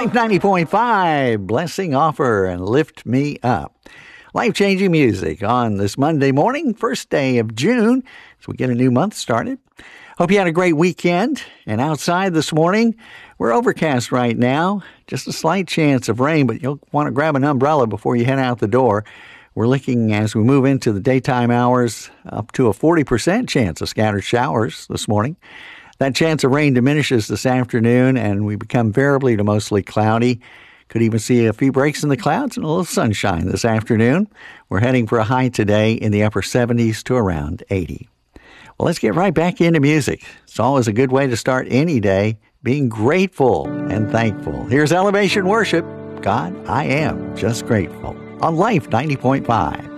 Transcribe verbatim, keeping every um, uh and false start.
Life ninety point five, Blessing Offer and Lift Me Up. Life-changing music on this Monday morning, first day of June, as we get a new month started. Hope you had a great weekend. And outside this morning, we're overcast right now. Just a slight chance of rain, but you'll want to grab an umbrella before you head out the door. We're looking, as we move into the daytime hours, up to a forty percent chance of scattered showers this morning. That chance of rain diminishes this afternoon, and we become variably to mostly cloudy. Could even see a few breaks in the clouds and a little sunshine this afternoon. We're heading for a high today in the upper seventies to around eighty. Well, let's get right back into music. It's always a good way to start any day, being grateful and thankful. Here's Elevation Worship. God, I am just grateful. On Life ninety point five.